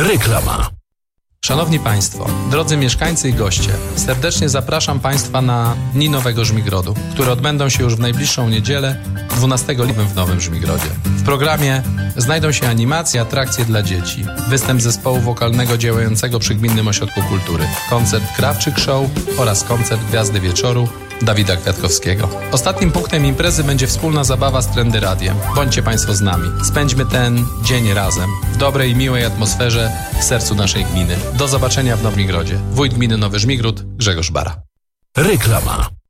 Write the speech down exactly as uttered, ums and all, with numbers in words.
Reklama. Szanowni Państwo, drodzy mieszkańcy i goście, serdecznie zapraszam Państwa na Dni Nowego Żmigrodu, które odbędą się już w najbliższą niedzielę, dwunastego lipca w Nowym Żmigrodzie. W programie znajdą się animacje, atrakcje dla dzieci, występ zespołu wokalnego działającego przy Gminnym Ośrodku Kultury, koncert Krawczyk Show oraz koncert Gwiazdy Wieczoru Dawida Kwiatkowskiego. Ostatnim punktem imprezy będzie wspólna zabawa z Trendy Radiem. Bądźcie Państwo z nami. Spędźmy ten dzień razem, w dobrej i miłej atmosferze w sercu naszej gminy. Do zobaczenia w Nowym Żmigrodzie. Wójt Gminy Nowy Żmigród, Grzegorz Bara. Reklama.